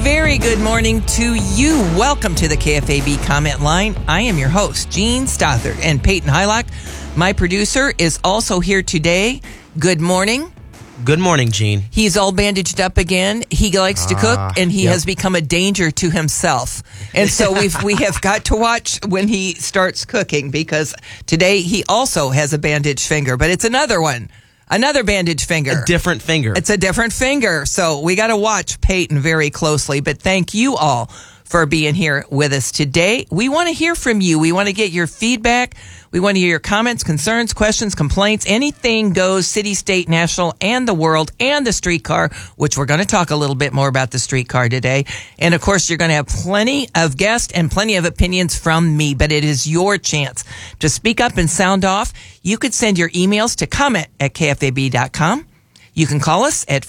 very good morning to you. Welcome to the KFAB comment line. I am your host, Gene Stothert, and Peyton Hylock, my producer, is also here today. Good morning. Good morning, Gene. He's all bandaged up again. He likes to cook, and he has become a danger to himself. And so we have got to watch when he starts cooking, because today he also has a bandaged finger, but it's another one. Another bandaged finger. A different finger. It's a different finger. So we got to watch Peyton very closely. But thank you all for being here with us today. We want to hear from you. We want to get your feedback. We want to hear your comments, concerns, questions, complaints. Anything goes, city, state, national, and the world, and the streetcar, which we're going to talk a little bit more about the streetcar today. And, of course, you're going to have plenty of guests and plenty of opinions from me, but it is your chance to speak up and sound off. You could send your emails to comment@kfab.com. You can call us at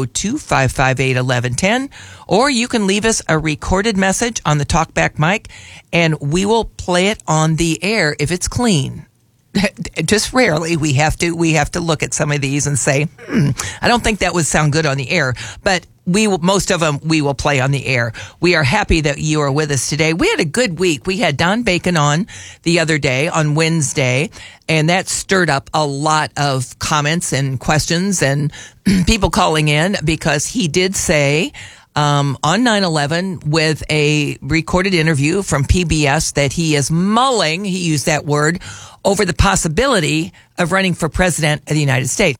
402-558-1110, or you can leave us a recorded message on the talkback mic, and we will play it on the air if it's clean. Just rarely we have to look at some of these and say, I don't think that would sound good on the air, but most of them we will play on the air. We are happy that you are with us today. We had a good week. We had Don Bacon on the other day, on Wednesday, and that stirred up a lot of comments and questions and people calling in, because he did say on 9/11 with a recorded interview from PBS that he is mulling, he used that word, over the possibility of running for president of the United States.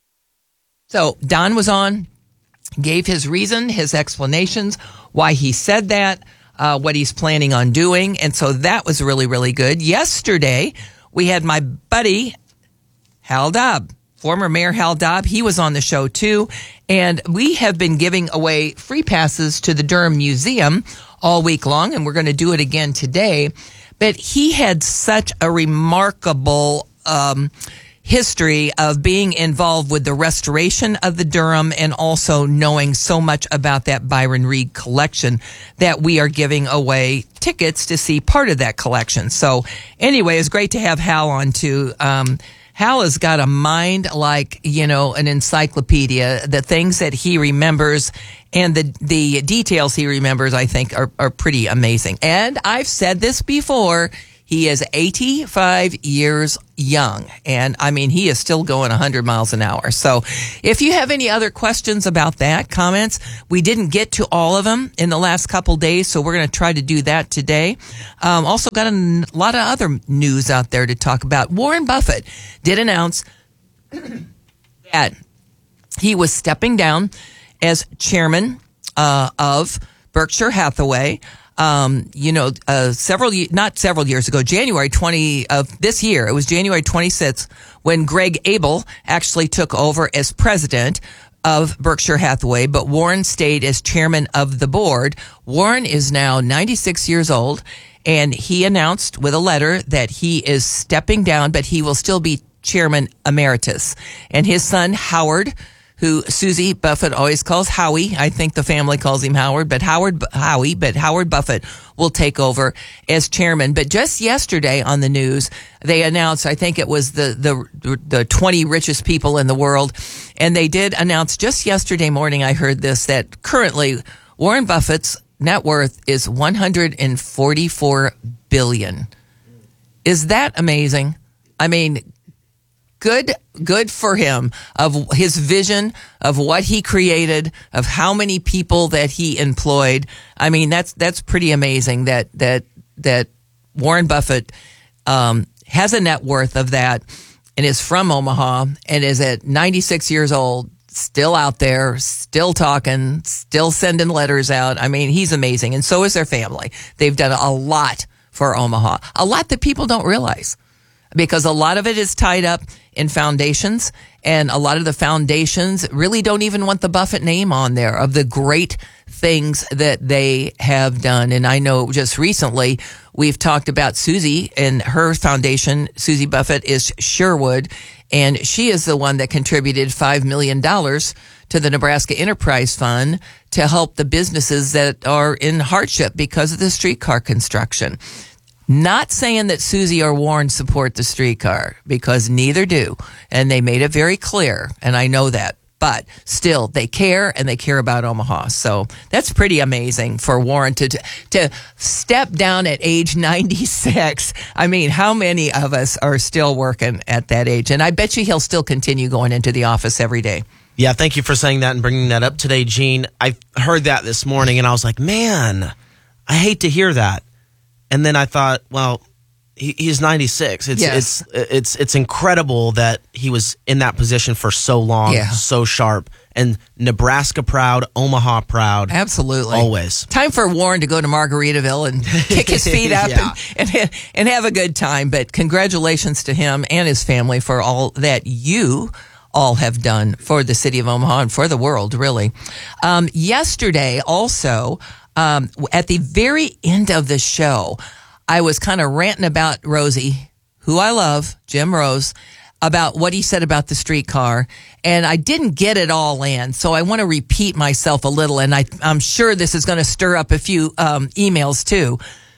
So Don was on, gave his reason, his explanations, why he said that, what he's planning on doing. And so that was really, really good. Yesterday, we had my buddy, Hal Dobb, former Mayor Hal Dobb. He was on the show too. And we have been giving away free passes to the Durham Museum all week long, and we're going to do it again today. But he had such a remarkable history of being involved with the restoration of the Durham, and also knowing so much about that Byron Reed collection, that we are giving away tickets to see part of that collection. So anyway, it's great to have Hal on too. Hal has got a mind like, an encyclopedia. The things that he remembers and the details he remembers, I think, are pretty amazing. And I've said this before, he is 85 years young. And I mean, he is still going 100 miles an hour. So if you have any other questions about that, comments, we didn't get to all of them in the last couple days, so we're going to try to do that today. Also got a lot of other news out there to talk about. Warren Buffett did announce that he was stepping down as chairman of Berkshire Hathaway. Not several years ago, January 20 of this year, it was January 26th when Greg Abel actually took over as president of Berkshire Hathaway, but Warren stayed as chairman of the board. Warren is now 96 years old, and he announced with a letter that he is stepping down, but he will still be chairman emeritus. And his son, Howard, who Susie Buffett always calls Howie. I think the family calls him Howard, but Howard Buffett will take over as chairman. But just yesterday on the news, they announced, I think it was the 20 richest people in the world, and they did announce just yesterday morning, I heard this, that currently Warren Buffett's net worth is $144 billion. Is that amazing? I mean, Good for him, of his vision, of what he created, of how many people that he employed. I mean, that's pretty amazing that Warren Buffett has a net worth of that, and is from Omaha, and is at 96 years old, still out there, still talking, still sending letters out. I mean, he's amazing, and so is their family. They've done a lot for Omaha, a lot that people don't realize, because a lot of it is tied up in foundations, and a lot of the foundations really don't even want the Buffett name on there of the great things that they have done. And I know just recently we've talked about Susie and her foundation. Susie Buffett is Sherwood, and she is the one that contributed $5 million to the Nebraska Enterprise Fund to help the businesses that are in hardship because of the streetcar construction. Not saying that Susie or Warren support the streetcar, because neither do. And they made it very clear, and I know that. but still they care and they care about Omaha. So that's pretty amazing for Warren to step down at age 96. I mean, how many of us are still working at that age? And I bet you he'll still continue going into the office every day. Yeah, thank you for saying that and bringing that up today, Gene. I heard that this morning, and I was like, man, I hate to hear that. And then I thought, well, he's 96. It's incredible that he was in that position for so long, so sharp, and Nebraska proud, Omaha proud. Absolutely. Always. Time for Warren to go to Margaritaville and kick his feet up and have a good time. But congratulations to him and his family for all that you all have done for the city of Omaha and for the world, really. Yesterday, also, at the very end of the show, I was kind of ranting about Rosie, who I love, Jim Rose, about what he said about the streetcar, and I didn't get it all in, so I want to repeat myself a little, and I'm sure this is going to stir up a few emails too.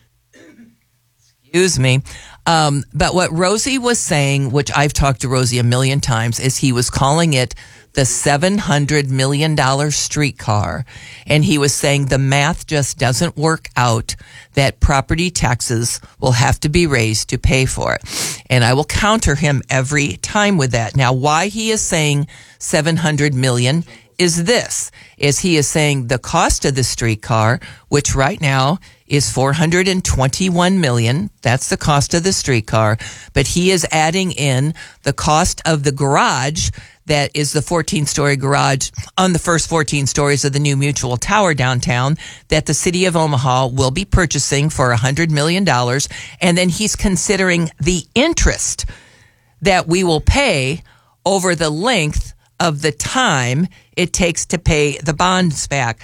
Excuse me. But what Rosie was saying, which I've talked to Rosie a million times, is he was calling it the $700 million streetcar. And he was saying the math just doesn't work out, that property taxes will have to be raised to pay for it. And I will counter him every time with that. Now, why he is saying $700 million is this, is he is saying the cost of the streetcar, which right now is $421 million. That's the cost of the streetcar. But he is adding in the cost of the garage, that is the 14-story garage on the first 14 stories of the new Mutual Tower downtown that the city of Omaha will be purchasing for $100 million. And then he's considering the interest that we will pay over the length of the time it takes to pay the bonds back.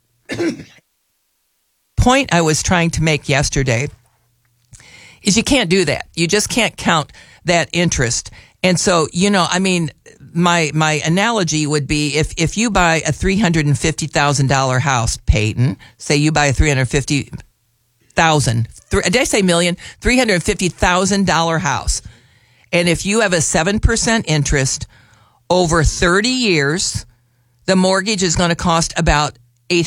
Point I was trying to make yesterday is you can't do that. You just can't count that interest. And so, I mean, my analogy would be if you buy a $350,000 house, Peyton, say you buy a $350,000, did I say million? $350,000 house. And if you have a 7% interest over 30 years, the mortgage is going to cost about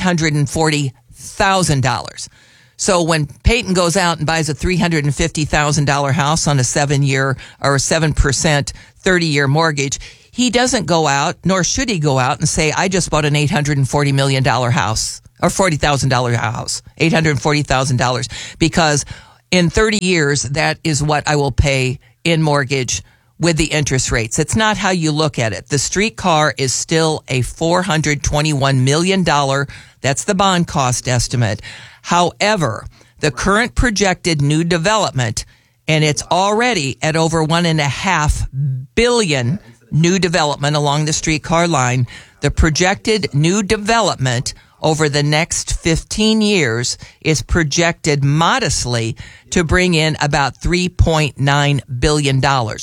$840,000. So when Peyton goes out and buys a $350,000 house on a 7-year or a 7% 30-year mortgage, he doesn't go out, nor should he go out and say, I just bought an $840 million house or $40,000 house, $840,000, because in 30 years, that is what I will pay in mortgage with the interest rates. It's not how you look at it. The streetcar is still a $421 million. That's the bond cost estimate. However, the current projected new development, and it's already at over $1.5 billion new development along the streetcar line. The projected new development over the next 15 years is projected modestly to bring in about $3.9 billion.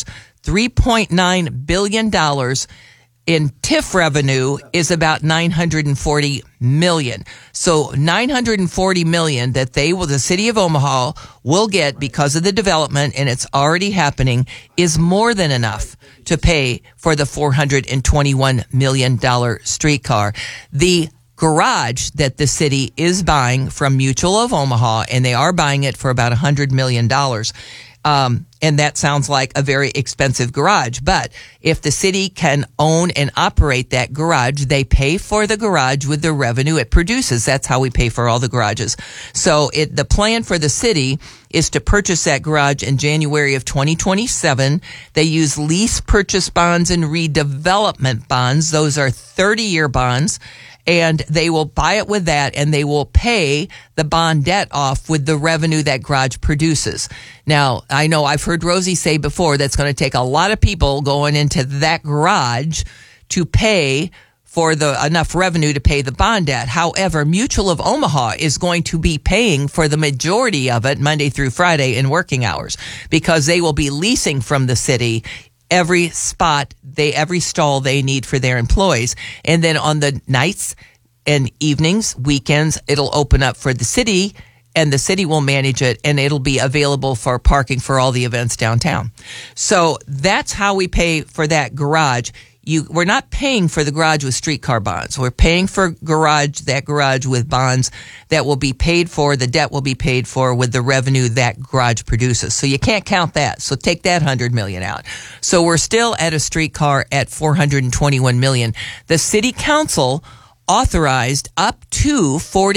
$3.9 billion in TIF revenue is about $940 million. So $940 million that the city of Omaha will get because of the development, and it's already happening, is more than enough to pay for the $421 million streetcar. The garage that the city is buying from Mutual of Omaha, and they are buying it for about $100 million. And that sounds like a very expensive garage. But if the city can own and operate that garage, they pay for the garage with the revenue it produces. That's how we pay for all the garages. So the plan for the city is to purchase that garage in January of 2027. They use lease purchase bonds and redevelopment bonds. Those are 30-year bonds. And they will buy it with that, and they will pay the bond debt off with the revenue that garage produces. Now, I know I've heard Rosie say before that's going to take a lot of people going into that garage to pay for enough revenue to pay the bond debt. However, Mutual of Omaha is going to be paying for the majority of it Monday through Friday in working hours, because they will be leasing from the city every spot, every stall they need for their employees. And then on the nights and evenings, weekends, it'll open up for the city, and the city will manage it, and it'll be available for parking for all the events downtown. So that's how we pay for that garage. we're not paying for the garage with streetcar bonds. We're paying for that garage with bonds that will be paid for. The debt will be paid for with the revenue that garage produces. So you can't count that. So take that $100 million out. So we're still at a streetcar at $421 million. The city council authorized up to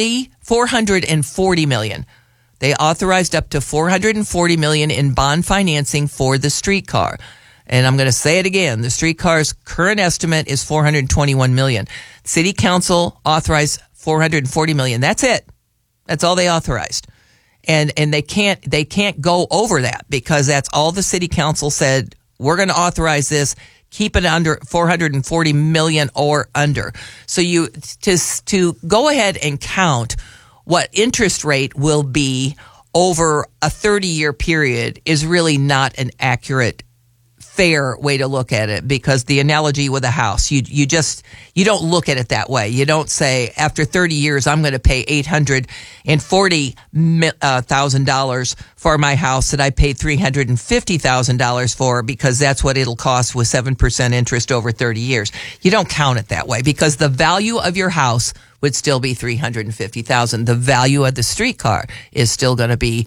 $440 million. They authorized up to $440 million in bond financing for the streetcar. And I'm going to say it again. The streetcar's current estimate is $421 million. City council authorized $440 million. That's it. That's all they authorized. And they can't go over that because that's all the city council said. We're going to authorize this. Keep it under $440 million or under. So to go ahead and count what interest rate will be over a 30-year period is really not an accurate, fair way to look at it, because the analogy with a house, you don't look at it that way. You don't say after 30 years I'm going to pay $840,000 for my house that I paid $350,000 for because that's what it'll cost with 7% interest over 30 years. You don't count it that way because the value of your house would still be $350,000. The value of the streetcar is still going to be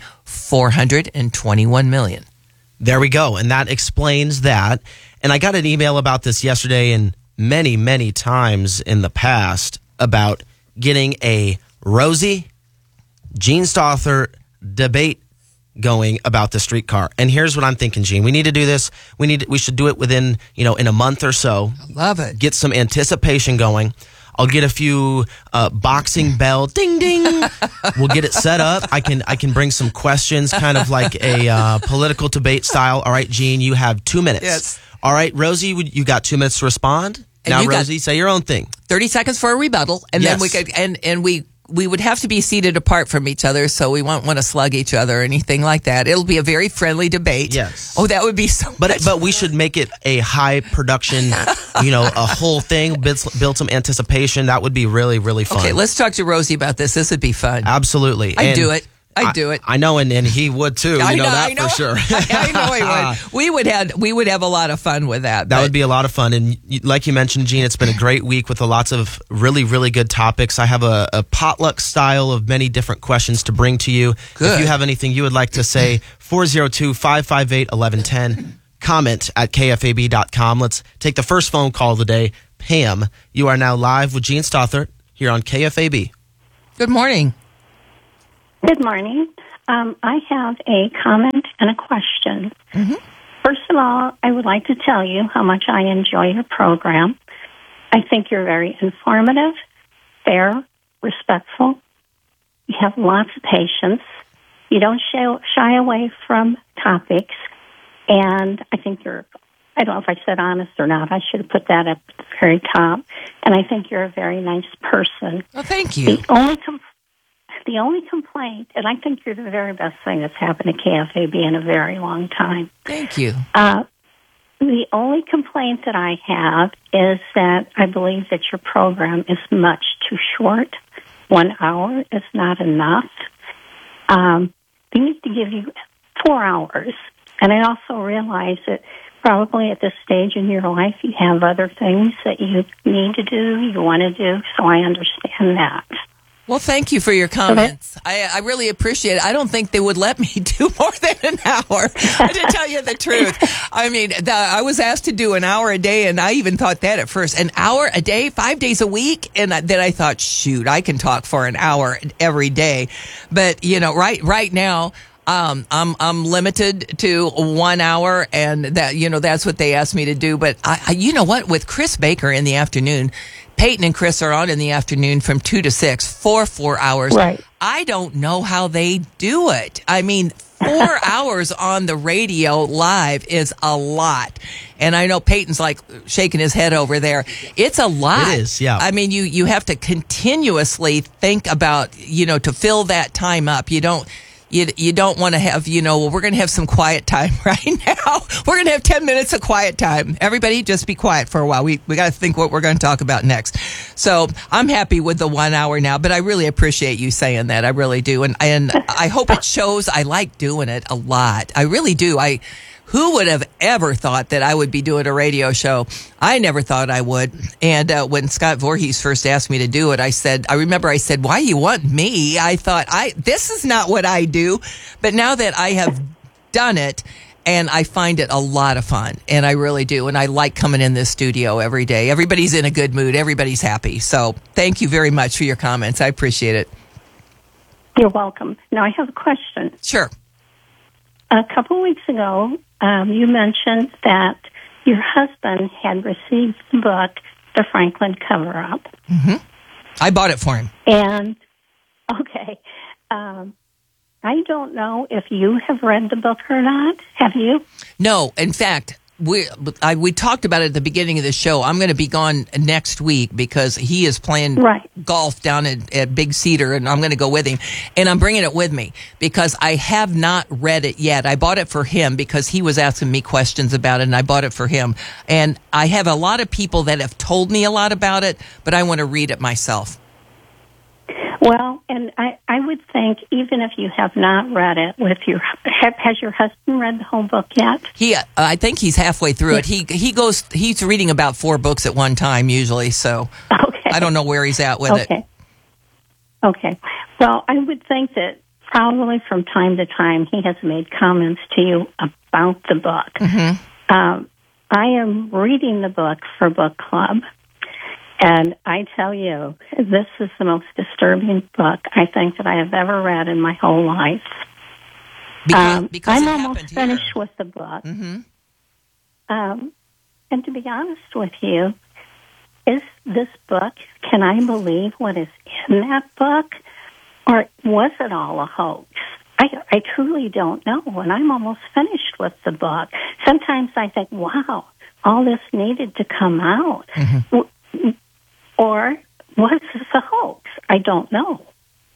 $421 million. There we go. And that explains that. And I got an email about this yesterday and many, many times in the past about getting a Rosie Gene Stother debate going about the streetcar. And here's what I'm thinking, Gene. We need to do this. We should do it within, in a month or so. I love it. Get some anticipation going. I'll get a few boxing bell, ding ding. We'll get it set up. I can bring some questions, kind of like a political debate style. All right, Gene, you have 2 minutes. Yes. All right, Rosie, you got 2 minutes to respond. And now, Rosie, say your own thing. 30 seconds for a rebuttal, and yes. Then we could and we would have to be seated apart from each other, so we won't want to slug each other or anything like that. It'll be a very friendly debate. Yes. Oh, that would be so. But we should make it a high production, a whole thing. Build some anticipation. That would be really, really fun. Okay, let's talk to Rosie about this. This would be fun. Absolutely. I'd do it. I know, and he would too. I know that for sure. I know he would. We would have a lot of fun with that. That would be a lot of fun. And like you mentioned, Gene, it's been a great week with lots of really, really good topics. I have a potluck style of many different questions to bring to you. Good. If you have anything you would like to say, 402-558-1110. Comment at kfab.com. Let's take the first phone call of the day. Pam, you are now live with Gene Stother here on KFAB. Good morning. Good morning. I have a comment and a question. Mm-hmm. First of all, I would like to tell you how much I enjoy your program. I think you're very informative, fair, respectful. You have lots of patience. You don't shy away from topics. And I think I don't know if I said honest or not. I should have put that at the very top. And I think you're a very nice person. Well, thank you. The only complaint, and I think you're the very best thing that's happened to KFAB in a very long time. Thank you. The only complaint that I have is that I believe that your program is much too short. 1 hour is not enough. They need to give you 4 hours. And I also realize that probably at this stage in your life you have other things that you need to do, you want to do, so I understand that. Well, thank you for your comments. I really appreciate it. I don't think they would let me do more than an hour, to tell you the truth. I mean, I was asked to do an hour a day, and I even thought that at first. An hour a day, 5 days a week? And then I thought, shoot, I can talk for an hour every day. But, right now, I'm limited to 1 hour, and that's what they asked me to do. But you know what? With Chris Baker in the afternoon, Peyton and Chris are on in the afternoon from 2 to 6 for 4 hours. Right. I don't know how they do it. I mean, 4 hours on the radio live is a lot. And I know Peyton's like shaking his head over there. It's a lot. It is, yeah. I mean, you have to continuously think about, to fill that time up. You don't want to have, we're going to have some quiet time right now. We're going to have 10 minutes of quiet time. Everybody just be quiet for a while. We got to think what we're going to talk about next. So I'm happy with the 1 hour now, but I really appreciate you saying that. I really do. And I hope it shows. I like doing it a lot. I really do. who would have ever thought that I would be doing a radio show? I never thought I would. And when Scott Voorhees first asked me to do it, I remember I said, why you want me? I thought, this is not what I do. But now that I have done it, and I find it a lot of fun, and I really do. And I like coming in this studio every day. Everybody's in a good mood. Everybody's happy. So thank you very much for your comments. I appreciate it. You're welcome. Now, I have a question. Sure. A couple weeks ago, you mentioned that your husband had received the book, The Franklin Cover-Up. Mm-hmm. I bought it for him. And, okay. I don't know if you have read the book or not. Have you? No. In fact, we talked about it at the beginning of the show. I'm going to be gone next week because he is playing golf down at Big Cedar, and I'm going to go with him. And I'm bringing it with me because I have not read it yet. I bought it for him because he was asking me questions about it, and I bought it for him. And I have a lot of people that have told me a lot about it, but I want to read it myself. Well, and I would think even if you have not read it, has your husband read the whole book yet? I think he's halfway through it. He's reading about 4 books at one time usually, so I don't know where he's at with it. Okay. Well, I would think that probably from time to time he has made comments to you about the book. Mm-hmm. I am reading the book for book club. And I tell you, this is the most disturbing book I think that I have ever read in my whole life. Because I'm almost finished with the book. Mm-hmm. And to be honest with you, is this book, can I believe what is in that book? Or was it all a hoax? I truly don't know. And I'm almost finished with the book. Sometimes I think, wow, all this needed to come out. Mm-hmm. Or was this a hoax? I don't know.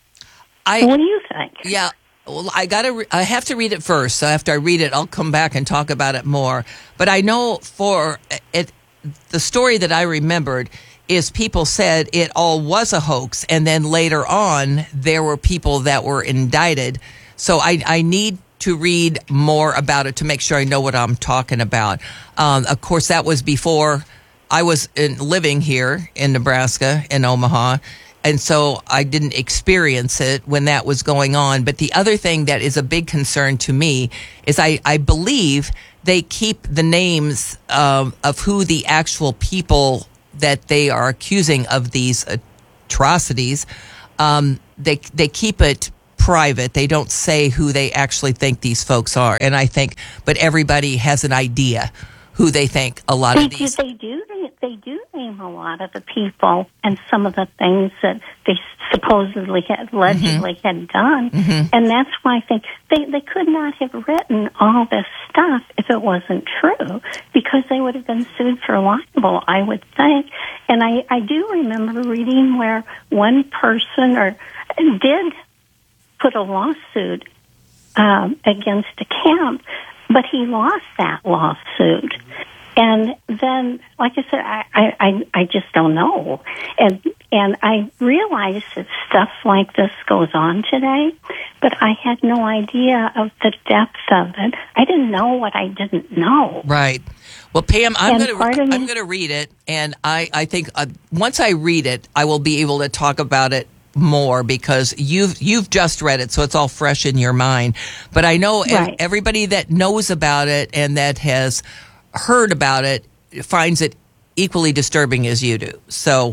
What do you think? Yeah, well, I have to read it first. So after I read it, I'll come back and talk about it more. But I know for it, the story that I remembered is people said it all was a hoax, and then later on there were people that were indicted. So I need to read more about it to make sure I know what I'm talking about. Of course, that was before I was living here in Nebraska, in Omaha, and so I didn't experience it when that was going on. But the other thing that is a big concern to me is I believe they keep the names of who the actual people that they are accusing of these atrocities. They keep it private. They don't say who they actually think these folks are. And I think, but everybody has an idea who they think a lot of these. They do name a lot of the people and some of the things that they supposedly allegedly had done. Mm-hmm. And that's why I think they could not have written all this stuff if it wasn't true, because they would have been sued for libel, I would think. And I do remember reading where one person did put a lawsuit against a camp, but he lost that lawsuit. And then, like I said, I just don't know. And I realize that stuff like this goes on today, but I had no idea of the depth of it. I didn't know what I didn't know. Right. Well, Pam, I'm going to read it, and I think once I read it, I will be able to talk about it more because you've just read it, so it's all fresh in your mind. But I know everybody that knows about it and that has heard about it finds it equally disturbing as you do. So,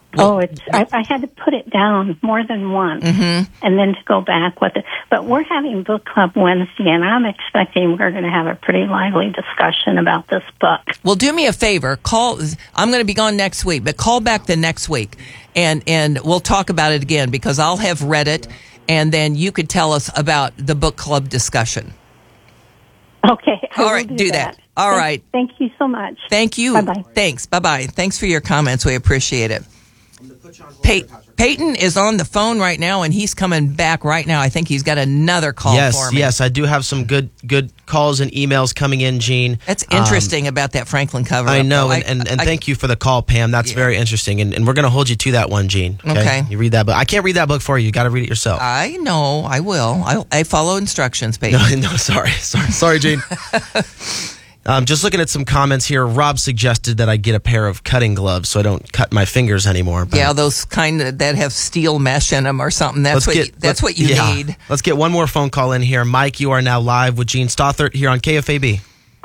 I had to put it down more than once, and then to go back with it. But we're having book club Wednesday, and I'm expecting we're going to have a pretty lively discussion about this book. Well, do me a favor. I'm going to be gone next week, but call back the next week, and we'll talk about it again because I'll have read it, and then you could tell us about the book club discussion. Okay. All right, do that. All right. Thank you so much. Thank you. Bye-bye. Thanks. Bye-bye. Thanks for your comments. We appreciate it. Peyton is on the phone right now, and he's coming back right now. I think he's got another call for me. Yes, I do have some good calls and emails coming in, Gene. That's interesting about that Franklin cover-up. I know, and thank you for the call, Pam. That's very interesting, and we're going to hold you to that one, Gene. Okay. You read that book. I can't read that book for you. You got to read it yourself. I know. I will. I follow instructions, Peyton. No, sorry, Gene. Just looking at some comments here, Rob suggested that I get a pair of cutting gloves so I don't cut my fingers anymore. But yeah, those kind that have steel mesh in them or something. That's what you need. Let's get one more phone call in here. Mike, you are now live with Gene Stothert here on KFAB.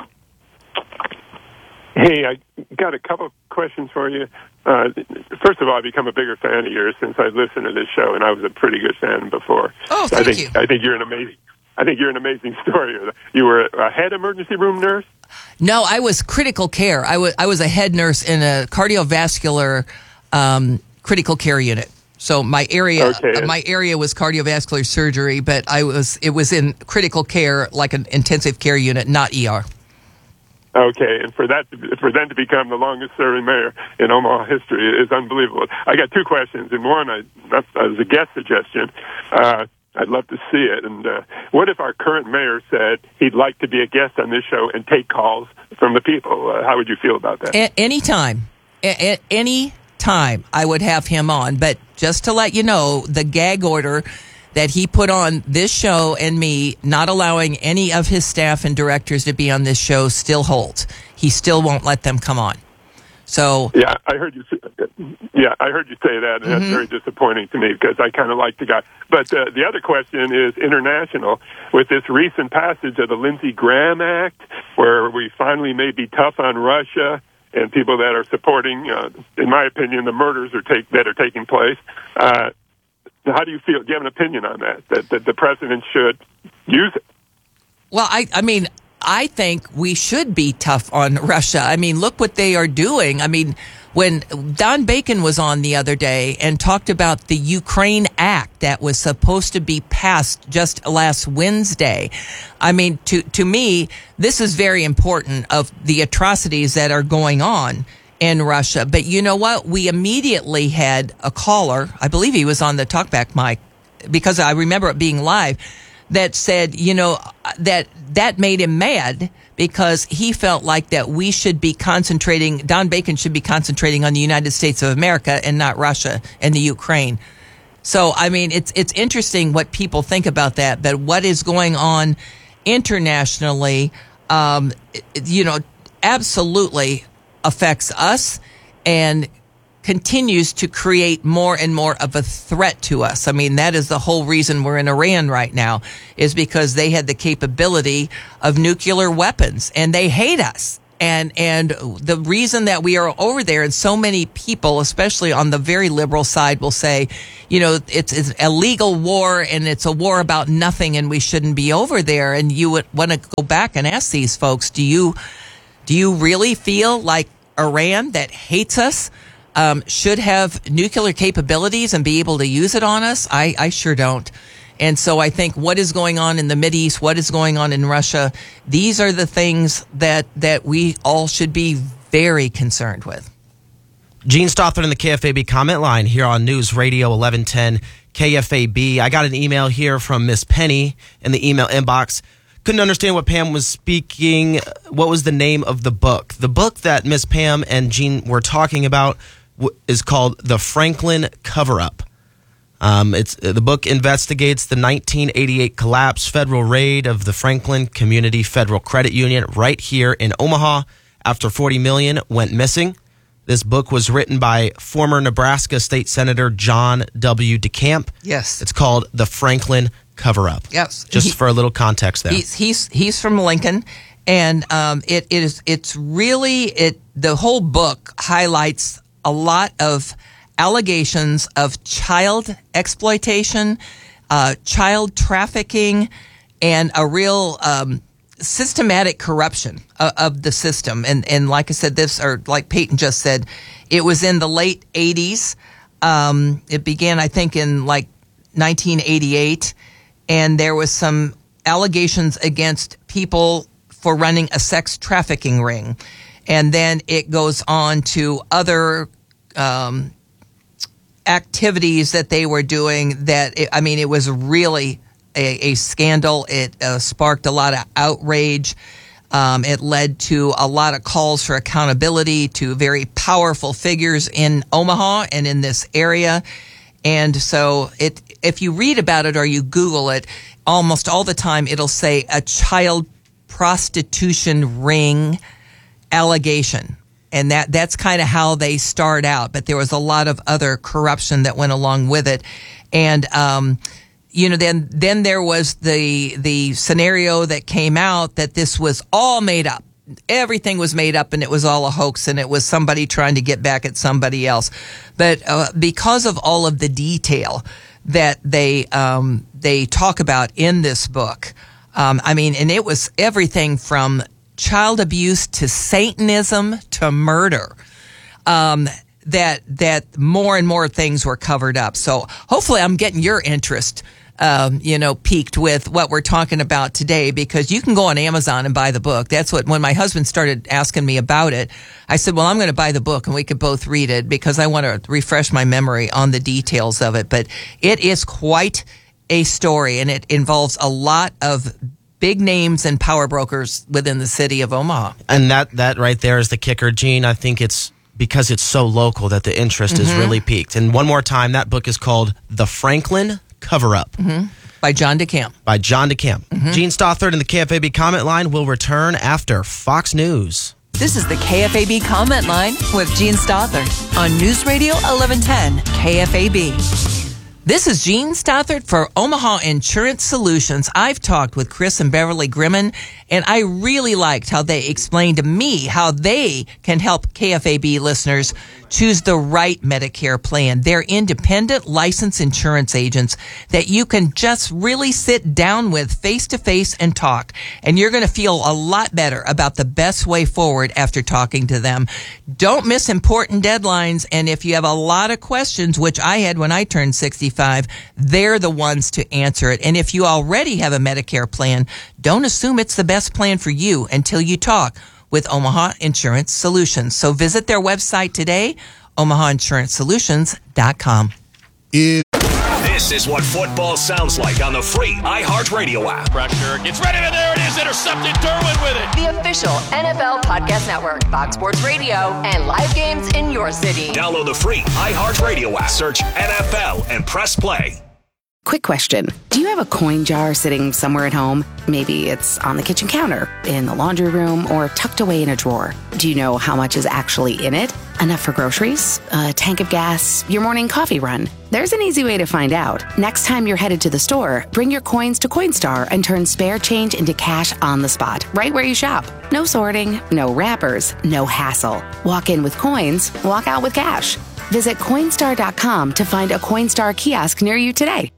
Hey, I got a couple questions for you. First of all, I've become a bigger fan of yours since I listened to this show, and I was a pretty good fan before. Oh, thank you. I think you're an amazing story. You were a head emergency room nurse? No, I was critical care. I was a head nurse in a cardiovascular critical care unit. So my area was cardiovascular surgery, but it was in critical care, like an intensive care unit, not ER. Okay, and for them to become the longest serving mayor in Omaha history is unbelievable. I got two questions, and one as a guest suggestion. I'd love to see it. And what if our current mayor said he'd like to be a guest on this show and take calls from the people? How would you feel about that? Anytime. Any time I would have him on. But just to let you know, the gag order that he put on this show and me, not allowing any of his staff and directors to be on this show, still holds. He still won't let them come on. So I heard you say that, and that's very disappointing to me because I kind of like the guy. But the other question is international. With this recent passage of the Lindsey Graham Act, where we finally may be tough on Russia and people that are supporting, in my opinion, the murders that are taking place. How do you feel? Do you have an opinion on that the president should use it? Well, I think we should be tough on Russia. I mean, look what they are doing. I mean, when Don Bacon was on the other day and talked about the Ukraine Act that was supposed to be passed just last Wednesday, I mean, to me, this is very important of the atrocities that are going on in Russia. But you know what? We immediately had a caller, I believe he was on the talkback mic, because I remember it being live, that said, that made him mad because he felt like that we should be Don Bacon should be concentrating on the United States of America and not Russia and the Ukraine. So, I mean, it's interesting what people think about that, but what is going on internationally, absolutely affects us and continues to create more and more of a threat to us. I mean, that is the whole reason we're in Iran right now, is because they had the capability of nuclear weapons and they hate us. And the reason that we are over there, and so many people, especially on the very liberal side, will say, it's a legal war and it's a war about nothing and we shouldn't be over there. And you would want to go back and ask these folks, do you really feel like Iran, that hates us, should have nuclear capabilities and be able to use it on us? I sure don't. And so I think what is going on in the Mideast, what is going on in Russia, these are the things that we all should be very concerned with. Gene Stothert in the KFAB comment line here on News Radio 1110 KFAB. I got an email here from Miss Penny in the email inbox. Couldn't understand what Pam was speaking. What was the name of the book? The book that Miss Pam and Gene were talking about is called The Franklin Cover-Up. The book investigates the 1988 collapse federal raid of the Franklin Community Federal Credit Union right here in Omaha after $40 million went missing. This book was written by former Nebraska State Senator John W. DeCamp. Yes. It's called The Franklin Cover-Up. Yes. Just for a little context there. He's from Lincoln, and the whole book highlights a lot of allegations of child exploitation, child trafficking, and a real systematic corruption of the system. And like I said, like Peyton just said, it was in the late 80s. It began, I think, in like 1988. And there was some allegations against people for running a sex trafficking ring. And then it goes on to other activities that they were doing that, it was really a scandal. It sparked a lot of outrage. It led to a lot of calls for accountability to very powerful figures in Omaha and in this area. And so if you read about it or you Google it, almost all the time it'll say a child prostitution ring allegation. And that's kind of how they start out. But there was a lot of other corruption that went along with it. And, then there was the scenario that came out that this was all made up. Everything was made up and it was all a hoax and it was somebody trying to get back at somebody else. But because of all of the detail that they talk about in this book, and it was everything from child abuse to Satanism to murder, that more and more things were covered up. So hopefully I'm getting your interest, piqued with what we're talking about today, because you can go on Amazon and buy the book. That's when my husband started asking me about it, I said, well, I'm going to buy the book and we could both read it because I want to refresh my memory on the details of it. But it is quite a story and it involves a lot of big names and power brokers within the city of Omaha. And that right there is the kicker, Gene. I think it's because it's so local that the interest is really piqued. And one more time, that book is called The Franklin Cover-Up. By John DeCamp. Gene Stothert and the KFAB comment line will return after Fox News. This is the KFAB comment line with Gene Stothert on News Radio 1110 KFAB. This is Gene Stothert for Omaha Insurance Solutions. I've talked with Chris and Beverly Grimman, and I really liked how they explained to me how they can help KFAB listeners choose the right Medicare plan. They're independent licensed insurance agents that you can just really sit down with face to face and talk. And you're going to feel a lot better about the best way forward after talking to them. Don't miss important deadlines. And if you have a lot of questions, which I had when I turned 65, they're the ones to answer it. And if you already have a Medicare plan, don't assume it's the best plan for you until you talk with Omaha Insurance Solutions. So visit their website today, OmahaInsuranceSolutions.com. This is what football sounds like on the free iHeartRadio app. Pressure gets ready, and there it is, intercepted. Derwin with it. The official NFL Podcast Network, Fox Sports Radio, and live games in your city. Download the free iHeartRadio app. Search NFL and press play. Quick question. Do you have a coin jar sitting somewhere at home? Maybe it's on the kitchen counter, in the laundry room, or tucked away in a drawer. Do you know how much is actually in it? Enough for groceries? A tank of gas? Your morning coffee run? There's an easy way to find out. Next time you're headed to the store, bring your coins to Coinstar and turn spare change into cash on the spot, right where you shop. No sorting, no wrappers, no hassle. Walk in with coins, walk out with cash. Visit Coinstar.com to find a Coinstar kiosk near you today.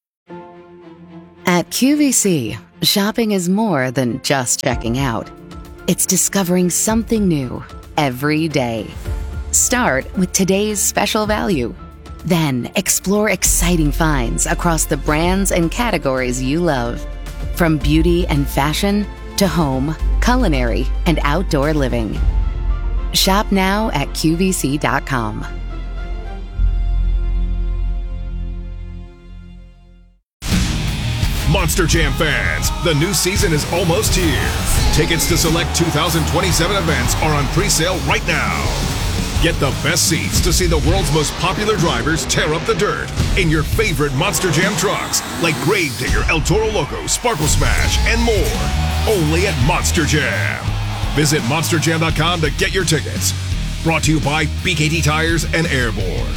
At QVC, shopping is more than just checking out. It's discovering something new every day. Start with today's special value. Then explore exciting finds across the brands and categories you love. From beauty and fashion to home, culinary, and outdoor living. Shop now at QVC.com. Monster Jam fans, the new season is almost here. Tickets to select 2027 events are on pre-sale right now. Get the best seats to see the world's most popular drivers tear up the dirt in your favorite Monster Jam trucks, like Gravedigger, El Toro Loco, Sparkle Smash, and more. Only at Monster Jam. Visit monsterjam.com to get your tickets. Brought to you by BKT Tires and Airborne.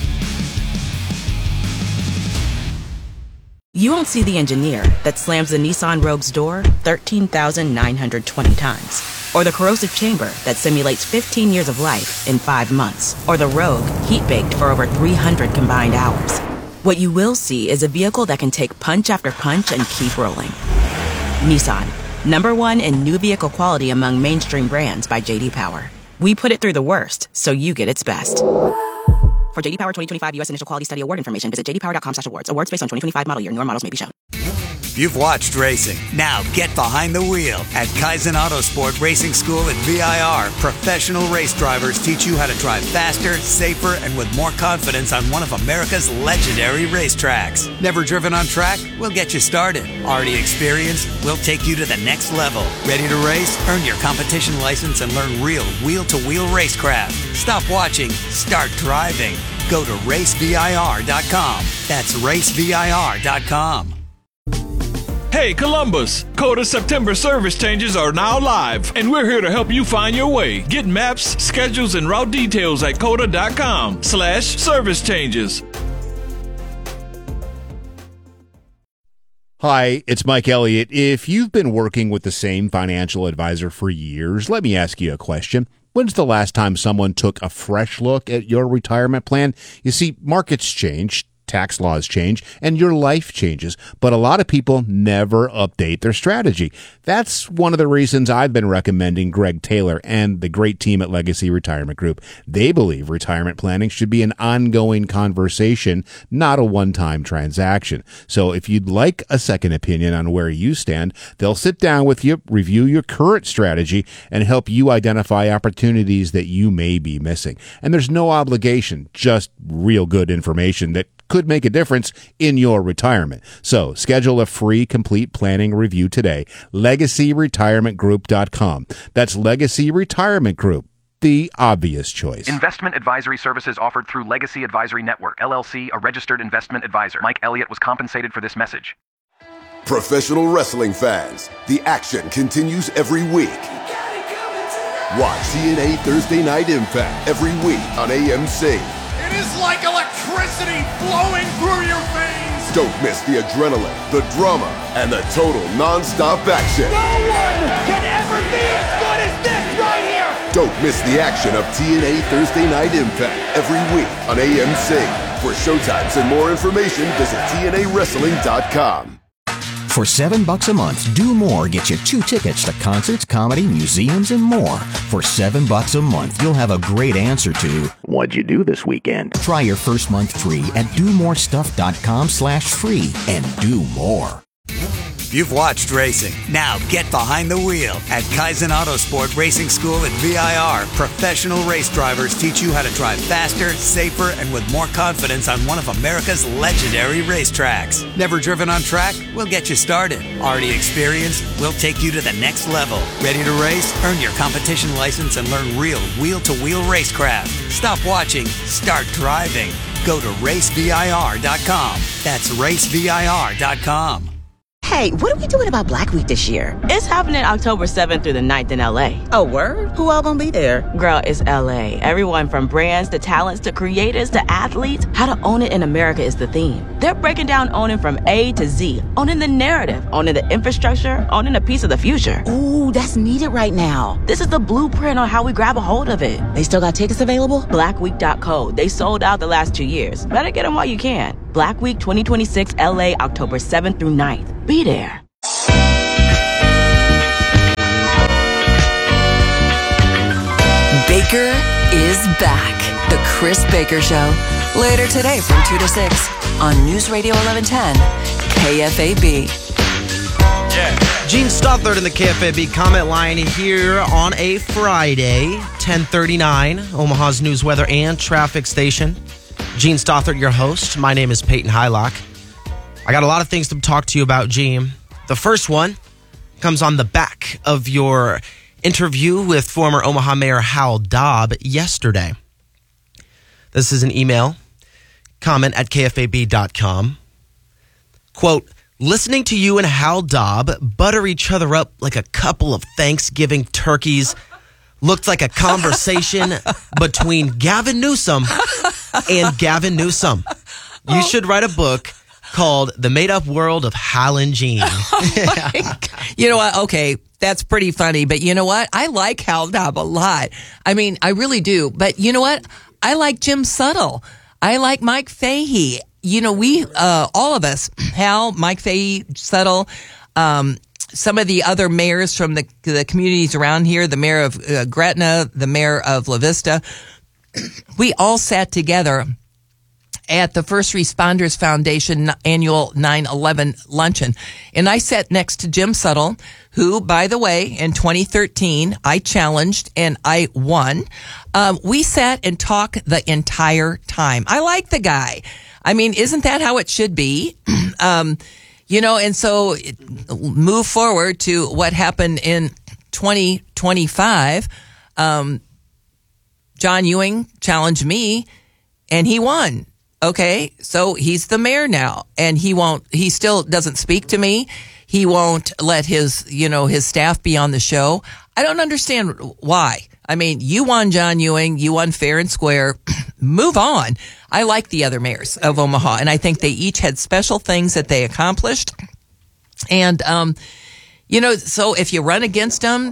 You won't see the engineer that slams the Nissan Rogue's door 13,920 times. Or the corrosive chamber that simulates 15 years of life in 5 months. Or the Rogue heat-baked for over 300 combined hours. What you will see is a vehicle that can take punch after punch and keep rolling. Nissan, #1 in new vehicle quality among mainstream brands by J.D. Power. We put it through the worst, so you get its best. For J.D. Power 2025 U.S. Initial Quality Study Award information, visit jdpower.com/awards. Awards based on 2025 model year. Newer models may be shown. You've watched racing. Now get behind the wheel at Kaizen Autosport Racing School at VIR. Professional race drivers teach you how to drive faster, safer, and with more confidence on one of America's legendary racetracks. Never driven on track? We'll get you started. Already experienced? We'll take you to the next level. Ready to race? Earn your competition license and learn real wheel-to-wheel racecraft. Stop watching. Start driving. Go to racevir.com. That's racevir.com. Hey Columbus, Coda September service changes are now live, and we're here to help you find your way. Get maps, schedules, and route details at coda.com/service changes. Hi, it's Mike Elliott. If you've been working with the same financial advisor for years, let me ask you a question. When's the last time someone took a fresh look at your retirement plan? You see, markets change, tax laws change, and your life changes, but a lot of people never update their strategy. That's one of the reasons I've been recommending Greg Taylor and the great team at Legacy Retirement Group. They believe retirement planning should be an ongoing conversation, not a one-time transaction. So if you'd like a second opinion on where you stand, they'll sit down with you, review your current strategy, and help you identify opportunities that you may be missing. And there's no obligation, just real good information that could make a difference in your retirement. So schedule a free complete planning review today. LegacyRetirementGroup.com. That's Legacy Retirement Group, the obvious choice. Investment advisory services offered through Legacy Advisory Network, LLC, a registered investment advisor. Mike Elliott was compensated for this message. Professional wrestling fans, the action continues every week. Watch TNA Thursday Night Impact every week on AMC. It is like electricity flowing through your veins. Don't miss the adrenaline, the drama, and the total non-stop action. No one can ever be as good as this right here. Don't miss the action of TNA Thursday Night Impact every week on AMC. For showtimes and more information, visit TNAWrestling.com. For $7 a month, Do More gets you 2 tickets to concerts, comedy, museums, and more. For $7 a month, you'll have a great answer to, what'd you do this weekend? Try your first month free at domorestuff.com/free and do more. You've watched racing. Now get behind the wheel at Kaizen Autosport Racing School at VIR. Professional race drivers teach you how to drive faster, safer, and with more confidence on one of America's legendary racetracks. Never driven on track? We'll get you started. Already experienced? We'll take you to the next level. Ready to race? Earn your competition license and learn real wheel-to-wheel racecraft. Stop watching. Start driving. Go to racevir.com. That's racevir.com. Hey, what are we doing about Black Week this year? It's happening October 7th through the 9th in LA. Oh, word? Who all gonna be there? Girl, it's LA. Everyone from brands to talents to creators to athletes. How to own it in America is the theme. They're breaking down owning from A to Z. Owning the narrative, owning the infrastructure, owning a piece of the future. Ooh, that's needed right now. This is the blueprint on how we grab a hold of it. They still got tickets available? Blackweek.co. They sold out the last 2 years. Better get them while you can. Black Week 2026 LA, October 7th through 9th. Be there. Baker is back. The Chris Baker Show. Later today from 2 to 6 on News Radio 1110 KFAB. Gene Stothert in the KFAB comment line here on a Friday, 10:39, Omaha's news, weather, and traffic station. Gene Stothert, your host. My name is Peyton Hylock. I got a lot of things to talk to you about, Gene. The first one comes on the back of your interview with former Omaha Mayor Hal Daub yesterday. This is an email, comment at kfab.com. Quote, listening to you and Hal Daub butter each other up like a couple of Thanksgiving turkeys looked like a conversation between Gavin Newsom and Gavin Newsom. You should write a book called The Made-Up World of Hal and Gene. You know what? Okay, that's pretty funny. But you know what? I like Hal Daub a lot. I mean, I really do. But you know what? I like Jim Suttle. I like Mike Fahey. You know, we, all of us, Hal, Mike Fahey, Suttle, some of the other mayors from the communities around here, the mayor of Gretna, the mayor of La Vista, we all sat together at the First Responders Foundation annual 9/11 luncheon. And I sat next to Jim Suttle, who, by the way, in 2013, I challenged and I won. We sat and talked the entire time. I like the guy. I mean, isn't that how it should be? And so move forward to what happened in 2025. John Ewing challenged me and he won. Okay. So he's the mayor now and he still doesn't speak to me. He won't let his staff be on the show. I don't understand why. I mean, you won, John Ewing. You won fair and square. Move on. I like the other mayors of Omaha, and I think they each had special things that they accomplished. And, so if you run against them,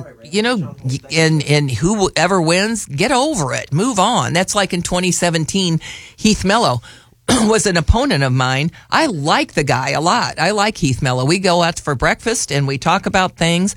and whoever wins, get over it. Move on. That's like in 2017, Heath Mello was an opponent of mine. I like the guy a lot. I like Heath Mello. We go out for breakfast and we talk about things.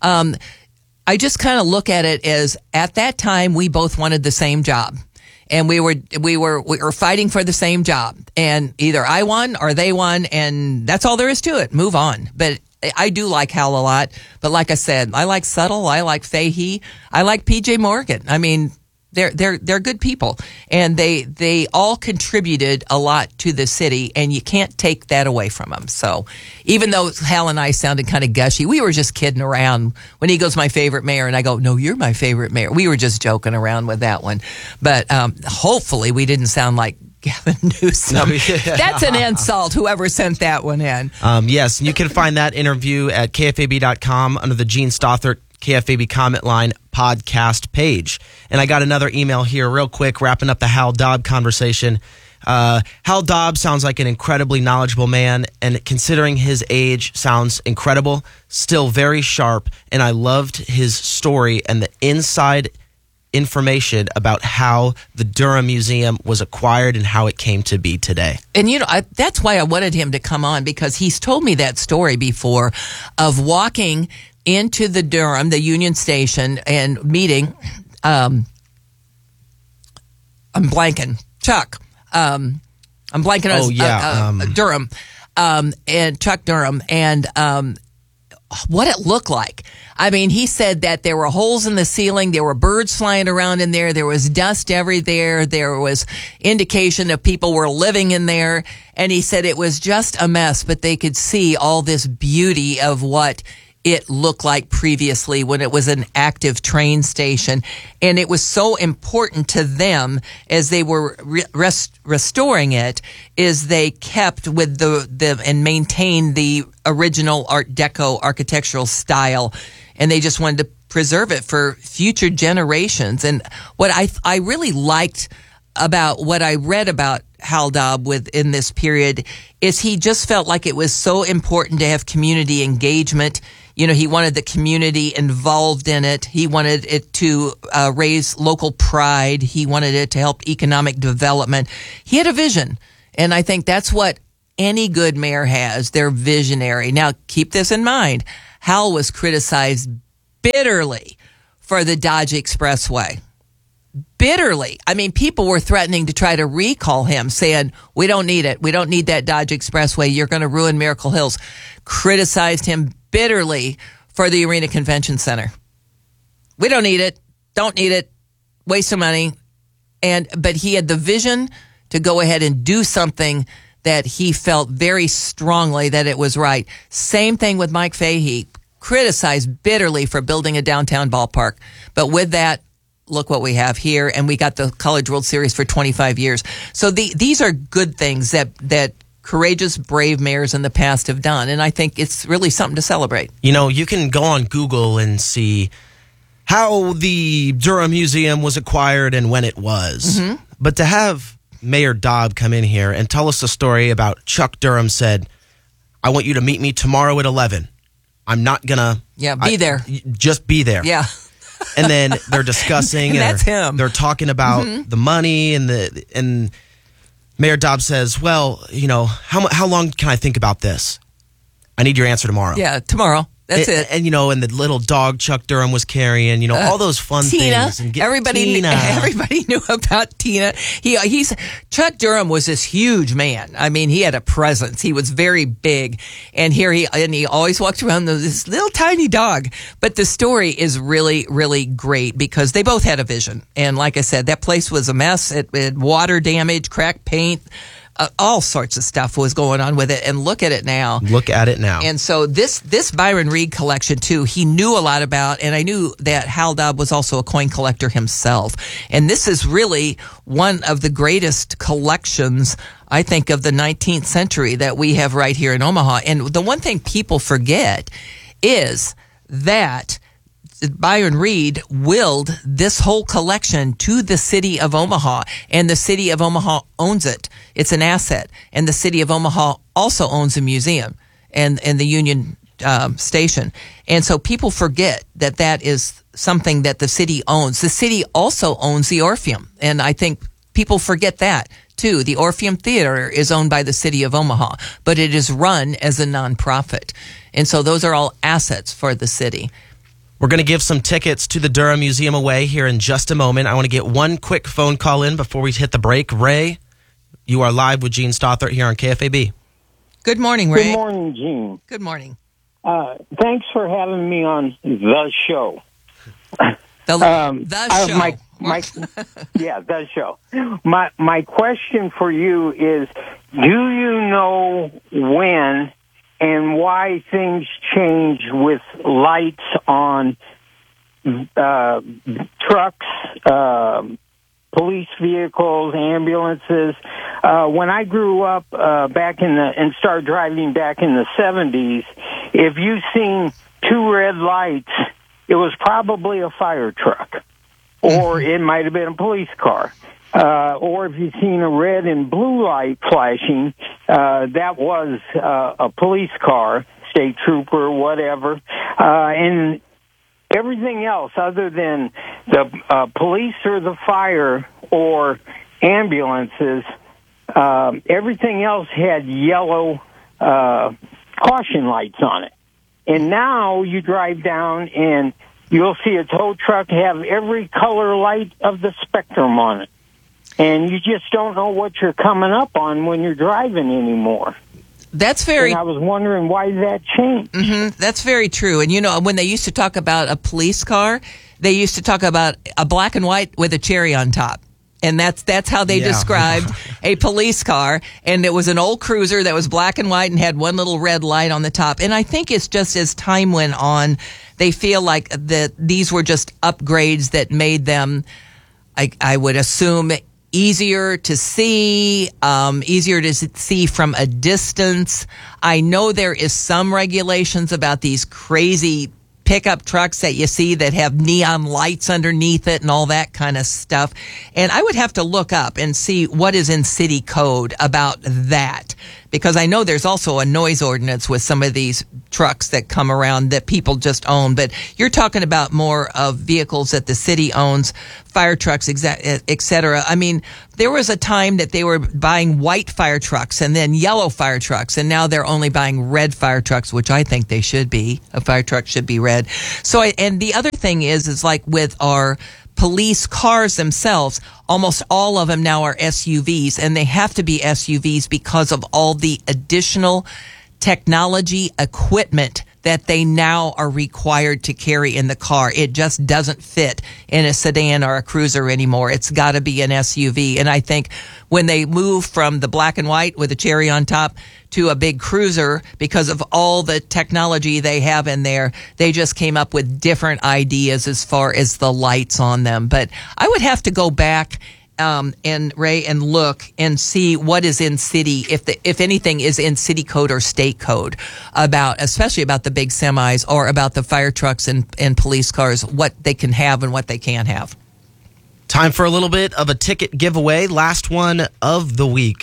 I just kind of look at it as at that time we both wanted the same job, and we were fighting for the same job, and either I won or they won, and that's all there is to it. Move on. But I do like Hal a lot. But like I said, I like Suttle. I like Fahey. I like PJ Morgan. I mean, they're good people, and they all contributed a lot to the city, and you can't take that away from them. So even though Hal and I sounded kind of gushy, we were just kidding around when he goes, my favorite mayor, and I go, no, you're my favorite mayor. We were just joking around with that one. But hopefully we didn't sound like Gavin Newsom. That's an insult, whoever sent that one in. Yes, you can find that interview at KFAB.com under the Gene Stothert KFAB comment line podcast page. And I got another email here real quick, wrapping up the Hal Dobb conversation. Hal Dobb sounds like an incredibly knowledgeable man, and considering his age, sounds incredible, still very sharp, and I loved his story and the inside information about how the Durham Museum was acquired and how it came to be today. And that's why I wanted him to come on, because he's told me that story before of walking into the Durham, the Union Station, and meeting, I'm blanking, Chuck. I'm blanking on Durham, and Chuck Durham, and what it looked like. I mean, he said that there were holes in the ceiling, there were birds flying around in there was dust everywhere, there was indication that people were living in there, and he said it was just a mess, but they could see all this beauty of what it looked like previously when it was an active train station. And it was so important to them as they were restoring it, is they kept with and maintained the original Art Deco architectural style. And they just wanted to preserve it for future generations. And what I really liked about what I read about Hal Dobb in this period is he just felt like it was so important to have community engagement. He wanted the community involved in it. He wanted it to raise local pride. He wanted it to help economic development. He had a vision. And I think that's what any good mayor has. They're visionary. Now, keep this in mind. Hal was criticized bitterly for the Dodge Expressway. Bitterly. I mean, people were threatening to try to recall him, saying, we don't need it. We don't need that Dodge Expressway. You're going to ruin Miracle Hills. Criticized him bitterly for the Arena Convention Center. We don't need it. Don't need it. Waste of money. But he had the vision to go ahead and do something that he felt very strongly that it was right. Same thing with Mike Fahey. Criticized bitterly for building a downtown ballpark. But with that, look what we have here, and we got the College World Series for 25 years. So these are good things that courageous, brave mayors in the past have done, and I think it's really something to celebrate. You can go on Google and see how the Durham Museum was acquired and when it was. Mm-hmm. But to have Mayor Dobb come in here and tell us a story about Chuck Durham said, I want you to meet me tomorrow at 11. I'm not going to... Yeah, be there. Just be there. Yeah. And then they're discussing, and that's him. They're talking about the money, and Mayor Dobb says, "Well, how long can I think about this? I need your answer tomorrow." Yeah, tomorrow. That's it. And and the little dog Chuck Durham was carrying, all those fun Tina. things. And Everybody knew about Tina. Chuck Durham was this huge man. I mean, he had a presence. He was very big, and he always walked around with this little tiny dog. But the story is really, really great because they both had a vision. And like I said, that place was a mess. It had water damage, cracked paint. All sorts of stuff was going on with it, and look at it now. And so this Byron Reed collection too, he knew a lot about, and I knew that Hal Dobb was also a coin collector himself. And this is really one of the greatest collections, I think, of the 19th century that we have right here in Omaha. And the one thing people forget is that Byron Reed willed this whole collection to the city of Omaha, and the city of Omaha owns it. It's an asset, and the city of Omaha also owns a museum and the Union Station. And so people forget that is something that the city owns. The city also owns the Orpheum, and I think people forget that too. The Orpheum Theater is owned by the city of Omaha, but it is run as a nonprofit, and so those are all assets for the city. We're going to give some tickets to the Durham Museum away here in just a moment. I want to get one quick phone call in before we hit the break. Ray, you are live with Gene Stothert here on KFAB. Good morning, Ray. Good morning, Gene. Good morning. Thanks for having me on the show. The show. The show. My question for you is, do you know when and why things change with lights on trucks, police vehicles, ambulances? When I grew up and started driving back in the 70s, if you seen two red lights, it was probably a fire truck, or it might have been a police car. Or if you've seen a red and blue light flashing, that was a police car, state trooper, whatever. And everything else other than the police or the fire or ambulances, everything else had yellow caution lights on it. And now you drive down and you'll see a tow truck have every color light of the spectrum on it. And you just don't know what you're coming up on when you're driving anymore. That's very. And I was wondering why that changed. Mm-hmm, that's very true. And when they used to talk about a police car, they used to talk about a black and white with a cherry on top. And that's how they described a police car. And it was an old cruiser that was black and white and had one little red light on the top. And I think it's just as time went on, they feel like that these were just upgrades that made them, I would assume, easier to see from a distance. I know there is some regulations about these crazy pickup trucks that you see that have neon lights underneath it and all that kind of stuff. And I would have to look up and see what is in city code about that, because I know there's also a noise ordinance with some of these trucks that come around that people just own. But you're talking about more of vehicles that the city owns, fire trucks, et cetera. I mean, there was a time that they were buying white fire trucks and then yellow fire trucks, and now they're only buying red fire trucks, which I think they should be. A fire truck should be red. And the other thing is like with our police cars themselves, almost all of them now are SUVs, and they have to be SUVs because of all the additional technology equipment that they now are required to carry in the car. It just doesn't fit in a sedan or a cruiser anymore. It's got to be an SUV. And I think when they move from the black and white with a cherry on top to a big cruiser, because of all the technology they have in there, they just came up with different ideas as far as the lights on them. But I would have to go back and Ray and look and see what is in city, if anything is in city code or state code especially about the big semis or about the fire trucks and police cars, what they can have and what they can't have. Time for a little bit of a ticket giveaway. Last one of the week.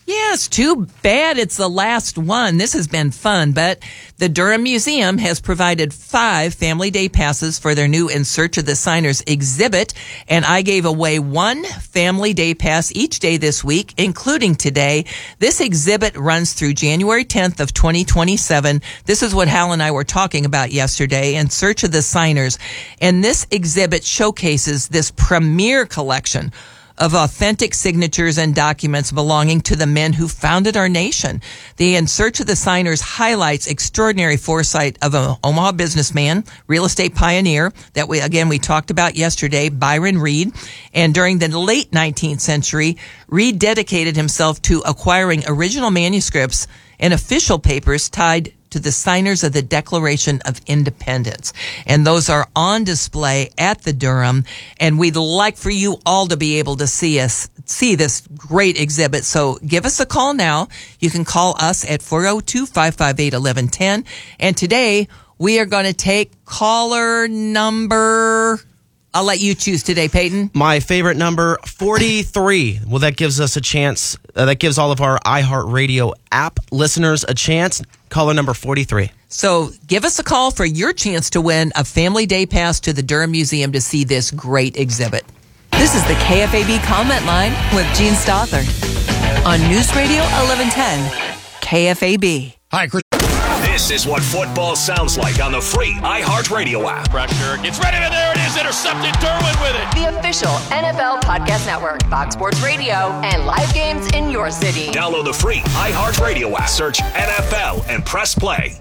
Yes, too bad it's the last one. This has been fun, but the Durham Museum has provided 5 Family Day passes for their new In Search of the Signers exhibit, and I gave away 1 Family Day pass each day this week, including today. This exhibit runs through January 10th of 2027. This is what Hal and I were talking about yesterday, In Search of the Signers, and this exhibit showcases this premier collection of authentic signatures and documents belonging to the men who founded our nation. The In Search of the Signers highlights extraordinary foresight of an Omaha businessman, real estate pioneer that we talked about yesterday, Byron Reed. And during the late 19th century, Reed dedicated himself to acquiring original manuscripts and official papers tied to the signers of the Declaration of Independence. And those are on display at the Durham. And we'd like for you all to be able to see this great exhibit. So give us a call now. You can call us at 402-558-1110. And today we are going to take caller number... I'll let you choose today, Peyton. My favorite number, 43. Well, that gives us a chance. That gives all of our iHeartRadio app listeners a chance. Caller number 43. So give us a call for your chance to win a Family Day pass to the Durham Museum to see this great exhibit. This is the KFAB comment line with Gene Stothard on News Radio 1110 KFAB. Hi, Chris. This is what football sounds like on the free iHeartRadio app. Pressure gets ready, and there it is, intercepted. Derwin with it. The official NFL Podcast Network, Fox Sports Radio, and live games in your city. Download the free iHeartRadio app. Search NFL and press play.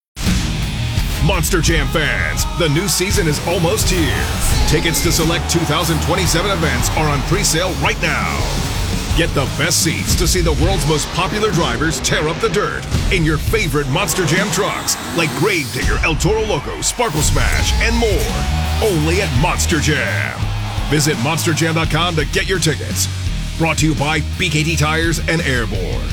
Monster Jam fans, the new season is almost here. Tickets to select 2027 events are on pre-sale right now. Get the best seats to see the world's most popular drivers tear up the dirt in your favorite Monster Jam trucks like Gravedigger, El Toro Loco, Sparkle Smash, and more. Only at Monster Jam. Visit monsterjam.com to get your tickets. Brought to you by BKT Tires and Airborne.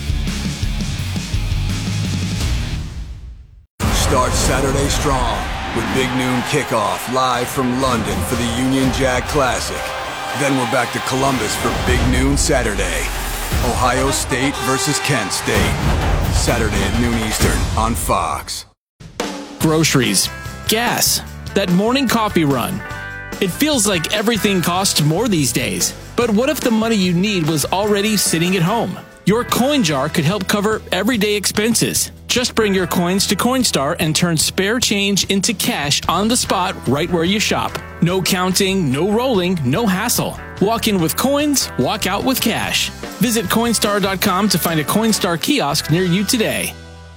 Start Saturday strong with Big Noon Kickoff live from London for the Union Jack Classic. Then we're back to Columbus for Big Noon Saturday. Ohio State versus Kent State. Saturday at noon Eastern on Fox. Groceries, gas, that morning coffee run. It feels like everything costs more these days. But what if the money you need was already sitting at home? Your coin jar could help cover everyday expenses. Just bring your coins to Coinstar and turn spare change into cash on the spot right where you shop. No counting, no rolling, no hassle. Walk in with coins, walk out with cash. Visit Coinstar.com to find a Coinstar kiosk near you today.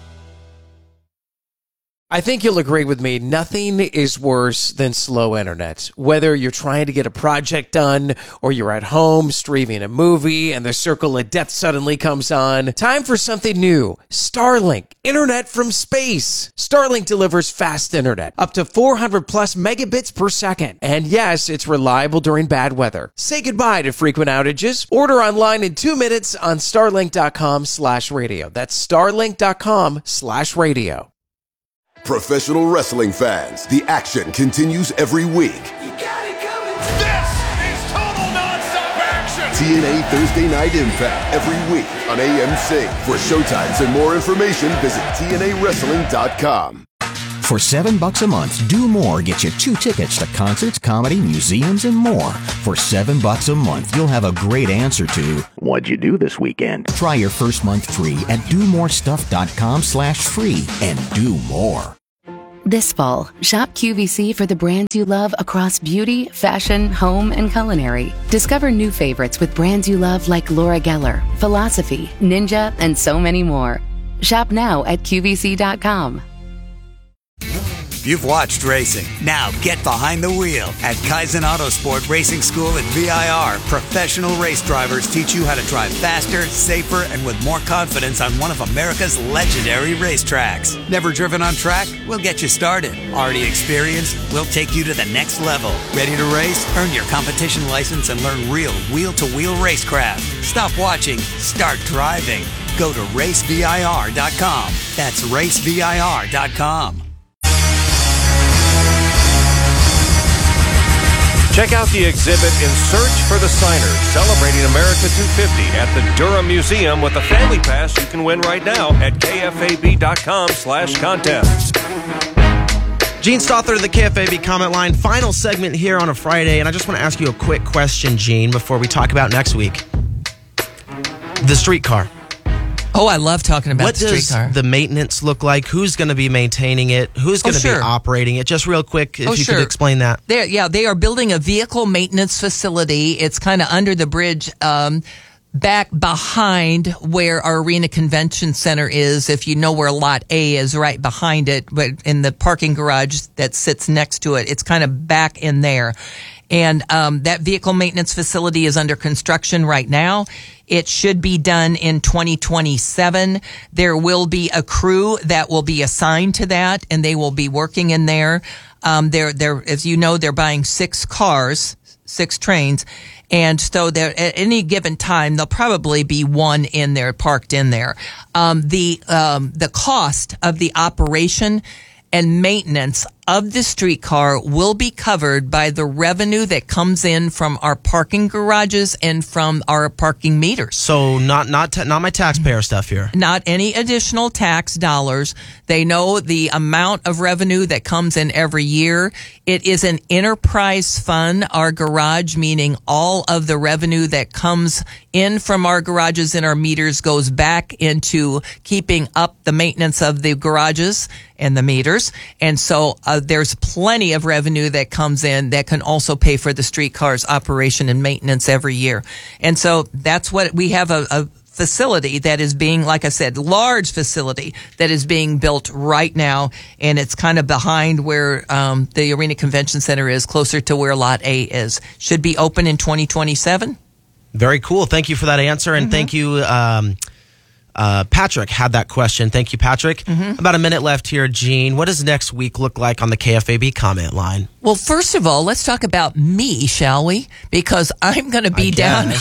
I think you'll agree with me, nothing is worse than slow internet. Whether you're trying to get a project done or you're at home streaming a movie and the circle of death suddenly comes on, time for something new. Starlink, internet from space. Starlink delivers fast internet, up to 400 plus megabits per second. And yes, it's reliable during bad weather. Say goodbye to frequent outages. Order online in 2 minutes on starlink.com/radio. That's starlink.com/radio. Professional wrestling fans, the action continues every week. This is total nonstop action. TNA Thursday Night Impact every week on AMC. For showtimes and more information, visit TNAWrestling.com. For $7 a month, Do More gets you 2 tickets to concerts, comedy, museums, and more. For $7 a month, you'll have a great answer to, what'd you do this weekend? Try your first month free at domorestuff.com/free and do more. This fall, shop QVC for the brands you love across beauty, fashion, home, and culinary. Discover new favorites with brands you love like Laura Geller, Philosophy, Ninja, and so many more. Shop now at QVC.com. You've watched racing. Now get behind the wheel at Kaizen Autosport Racing School at VIR. Professional race drivers teach you how to drive faster, safer, and with more confidence on one of America's legendary racetracks. Never driven on track? We'll get you started. Already experienced? We'll take you to the next level. Ready to race? Earn your competition license and learn real wheel-to-wheel racecraft. Stop watching. Start driving. Go to racevir.com. That's racevir.com. Check out the exhibit In Search for the Signers, celebrating America 250 at the Durham Museum with a family pass you can win right now at kfab.com/contest. Gene Stother of the KFAB comment line. Final segment here on a Friday, and I just want to ask you a quick question, Gene, before we talk about next week. The streetcar. Oh, I love talking about the streetcar. What does the maintenance look like? Who's going to be maintaining it? Who's going to be operating it? Just real quick, if you could explain that. They are building a vehicle maintenance facility. It's kind of under the bridge, back behind where our Arena Convention Center is. If you know where Lot A is, right behind it, but in the parking garage that sits next to it, it's kind of back in there. And that vehicle maintenance facility is under construction right now. It should be done in 2027. There will be a crew that will be assigned to that, and they will be working in there. They're as you know, they're buying 6 cars, 6 trains, and so there at any given time there'll probably be one in there, parked in there. The cost of the operation and maintenance of the streetcar will be covered by the revenue that comes in from our parking garages and from our parking meters. So not my taxpayer stuff here. Not any additional tax dollars. They know the amount of revenue that comes in every year. It is an enterprise fund, our garage, meaning all of the revenue that comes in from our garages and our meters goes back into keeping up the maintenance of the garages and the meters. And so there's plenty of revenue that comes in that can also pay for the streetcar's operation and maintenance every year. And so that's what we have, a facility that is being, like I said, large facility that is being built right now. And it's kind of behind where the Arena Convention Center is, closer to where Lot A is. Should be open in 2027. Very cool. Thank you for that answer. And thank you, Patrick had that question. Thank you, Patrick. About a minute left here, Gene. What does next week look like on the KFAB comment line? Well, first of all, let's talk about me, shall we? Because I'm going to be down.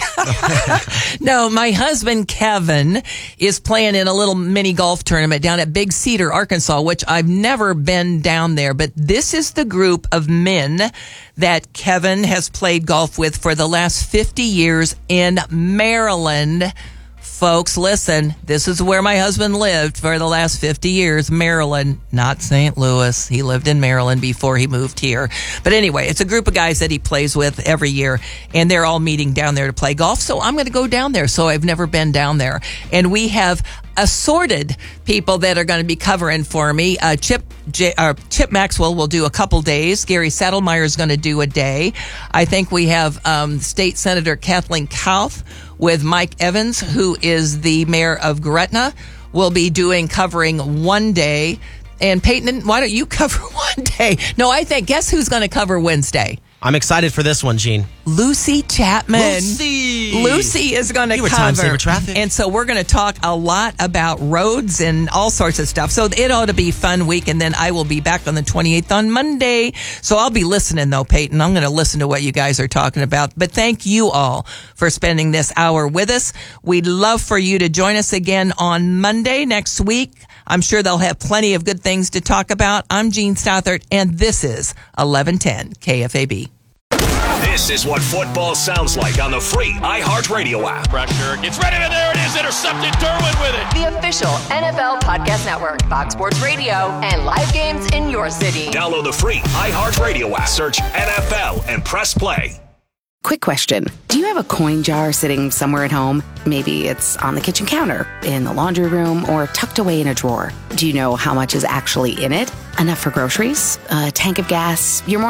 No, my husband, Kevin, is playing in a little mini golf tournament down at Big Cedar, Arkansas, which I've never been down there. But this is the group of men that Kevin has played golf with for the last 50 years in Maryland. Folks, listen, this is where my husband lived for the last 50 years, Maryland, not St. Louis. He lived in Maryland before he moved here. But anyway, it's a group of guys that he plays with every year, and they're all meeting down there to play golf. So I'm going to go down there. So I've never been down there. And we have assorted people that are going to be covering for me. Chip Maxwell will do a couple days. Gary Saddlemeyer is going to do a day. I think we have State Senator Kathleen Kauth with Mike Evans, who is the mayor of Gretna, will be covering one day. And Peyton, why don't you cover one day? No, guess who's going to cover Wednesday? I'm excited for this one, Gene. Lucy Chapman. Lucy is going to cover. Time saver traffic. And so we're going to talk a lot about roads and all sorts of stuff. So it ought to be a fun week. And then I will be back on the 28th on Monday. So I'll be listening, though, Peyton. I'm going to listen to what you guys are talking about. But thank you all for spending this hour with us. We'd love for you to join us again on Monday next week. I'm sure they'll have plenty of good things to talk about. I'm Gene Stothert, and this is 1110 KFAB. This is what football sounds like on the free iHeartRadio app. Pressure gets ready, and there it is, intercepted. Derwin with it. The official NFL Podcast Network, Fox Sports Radio, and live games in your city. Download the free iHeartRadio app. Search NFL and press play. Quick question. Do you have a coin jar sitting somewhere at home? Maybe it's on the kitchen counter, in the laundry room, or tucked away in a drawer. Do you know how much is actually in it? Enough for groceries? A tank of gas? Your